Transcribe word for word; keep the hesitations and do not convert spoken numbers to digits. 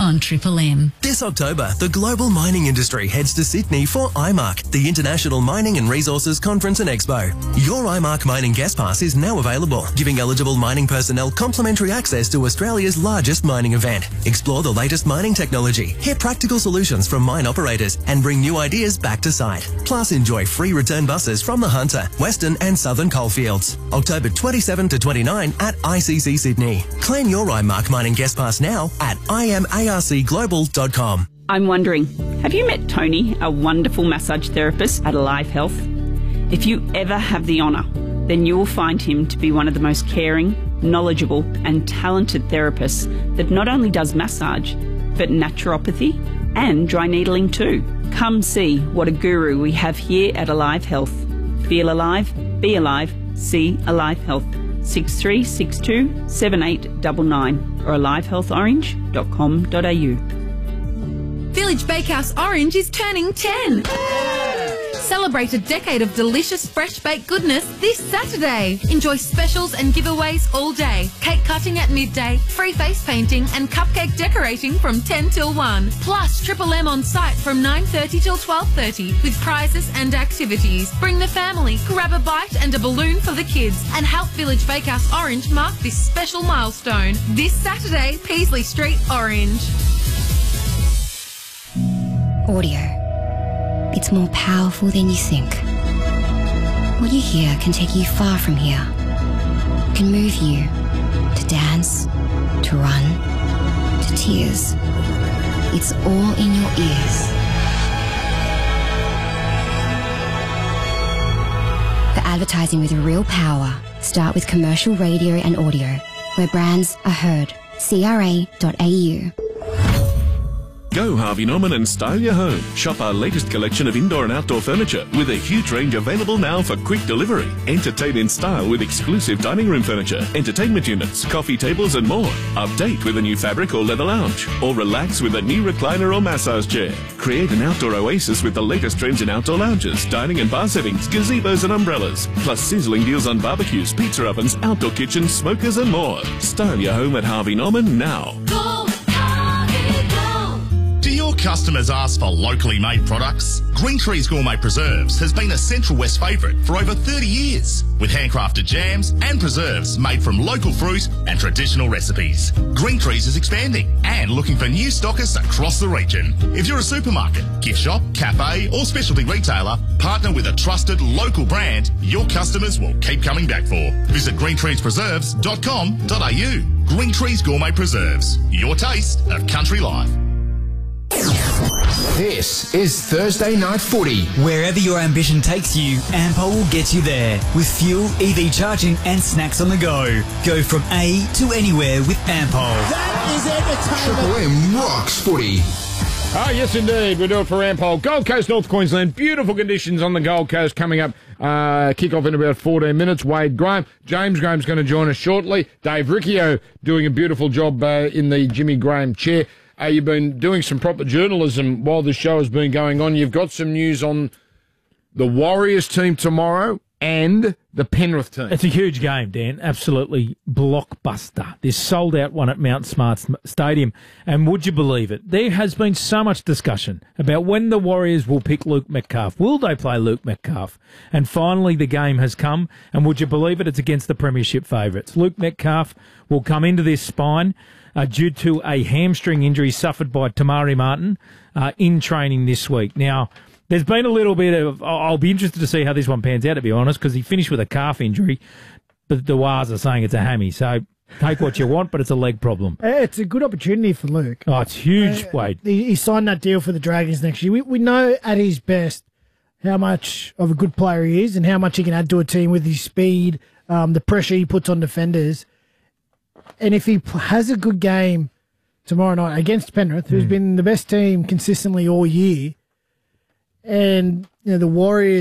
on Triple M. This October, the global mining industry heads to Sydney for I M A R C, the International Mining and Resources Conference and Expo. Your I M A R C Mining Guest Pass is now available, giving eligible mining personnel complimentary access to Australia's largest mining event. Explore the latest mining technology, hear practical solutions from mine operators, and bring new ideas back to site. Plus, enjoy free return buses from the Hunter, Western and Southern coalfields. October twenty-seventh to twenty-ninth at I C C Sydney. Claim your I M A R C Mining Guest Pass now at i m a r c global dot com. I'm wondering, have you met Tony, a wonderful massage therapist at Alive Health? If you ever have the honour, then you will find him to be one of the most caring, knowledgeable and talented therapists that not only does massage, but naturopathy and dry needling too. Come see what a guru we have here at Alive Health. Feel alive, be alive, see Alive Health. six three six two, seven eight nine nine or alive health orange dot com dot a u. Village Bakehouse Orange is turning ten. Celebrate a decade of delicious fresh baked goodness this Saturday. Enjoy specials and giveaways all day. Cake cutting at midday, free face painting and cupcake decorating from ten till one. Plus Triple M on site from nine thirty till twelve thirty with prizes and activities. Bring the family, grab a bite and a balloon for the kids and help Village Bakehouse Orange mark this special milestone. This Saturday, Peasley Street, Orange. Audio. It's more powerful than you think. What you hear can take you far from here. It can move you to dance, to run, to tears. It's all in your ears. For advertising with real power, start with commercial radio and audio, where brands are heard. c r a dot a u. Go Harvey Norman and style your home. Shop our latest collection of indoor and outdoor furniture with a huge range available now for quick delivery. Entertain in style with exclusive dining room furniture, entertainment units, coffee tables and more. Update with a new fabric or leather lounge. Or relax with a new recliner or massage chair. Create an outdoor oasis with the latest trends in outdoor lounges, dining and bar settings, gazebos and umbrellas. Plus sizzling deals on barbecues, pizza ovens, outdoor kitchens, smokers and more. Style your home at Harvey Norman now. Do your customers ask for locally made products? Green Trees Gourmet Preserves has been a Central West favourite for over thirty years, with handcrafted jams and preserves made from local fruit and traditional recipes. Green Trees is expanding and looking for new stockists across the region. If you're a supermarket, gift shop, cafe or specialty retailer, partner with a trusted local brand your customers will keep coming back for. Visit green trees preserves dot com dot a u. Green Trees Gourmet Preserves, your taste of country life. This is Thursday Night Footy. Wherever your ambition takes you, Ampol will get you there. With fuel, E V charging and snacks on the go. Go from A to anywhere with Ampol. That is entertainment. Triple M rocks footy. Ah, yes, indeed. We do it for Ampol. Gold Coast, North Queensland. Beautiful conditions on the Gold Coast coming up. Uh, kick off in about fourteen minutes. Wade Graham. James Graham's going to join us shortly. Dave Riccio doing a beautiful job uh, in the Jimmy Graham chair. Uh, you've been doing some proper journalism while this show has been going on. You've got some news on the Warriors team tomorrow and the Penrith team. It's a huge game, Dan. Absolutely blockbuster. This sold-out one at Mount Smart Stadium. And would you believe it? There has been so much discussion about when the Warriors will pick Luke Metcalf. Will they play Luke Metcalf? And finally the game has come. And would you believe it? It's against the premiership favourites. Luke Metcalf will come into this spine Uh, due to a hamstring injury suffered by Tamari Martin uh, in training this week. Now, there's been a little bit of... I'll be interested to see how this one pans out, to be honest, because he finished with a calf injury, but the Wars are saying it's a hammy. So take what you want, but it's a leg problem. It's a good opportunity for Luke. Oh, it's huge, uh, Wade. He, he signed that deal for the Dragons next year. We, we know at his best how much of a good player he is and how much he can add to a team with his speed, um, the pressure he puts on defenders. And if he has a good game tomorrow night against Penrith, who's mm. been the best team consistently all year, and you know the Warriors